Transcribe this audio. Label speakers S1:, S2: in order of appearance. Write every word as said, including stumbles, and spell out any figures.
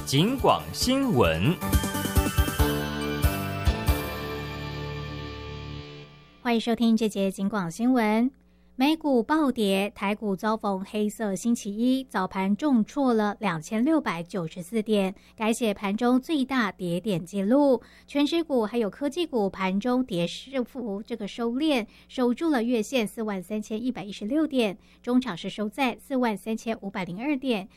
S1: 警广新闻。
S2: 欢迎收听这节警广新闻。美股暴跌，台股遭逢黑色星期一，早盘重挫了两千六百九十四点，改写盘中最大跌点纪录。全指股还有科技股盘中跌势幅这个收敛，守住了月线四万三千一百一十六点，中场是收在四万三千五百零二点，